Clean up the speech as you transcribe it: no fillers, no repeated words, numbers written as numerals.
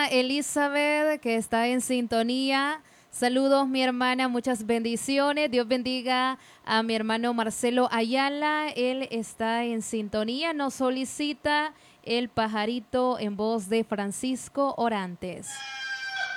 Elizabeth, que está en sintonía. Saludos, mi hermana, muchas bendiciones. Dios bendiga a mi hermano Marcelo Ayala. Él está en sintonía. Nos solicita El Pajarito en voz de Francisco Orantes.